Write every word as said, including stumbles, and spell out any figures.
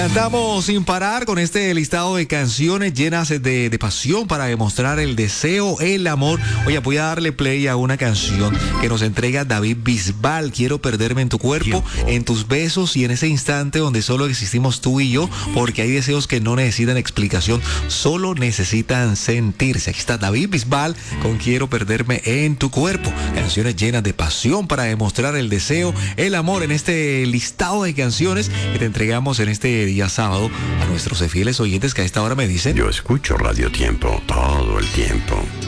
Cantamos sin parar con este listado de canciones llenas de, de pasión para demostrar el deseo, el amor. Oye, voy a darle play a una canción que nos entrega David Bisbal. Quiero perderme en tu cuerpo, en tus besos y en ese instante donde solo existimos tú y yo, porque hay deseos que no necesitan explicación, solo necesitan sentirse. Aquí está David Bisbal con Quiero perderme en tu cuerpo. Canciones llenas de pasión para demostrar el deseo, el amor en este listado de canciones que te entregamos en este día sábado a nuestros fieles oyentes que a esta hora me dicen: yo escucho Radio Tiempo todo el tiempo.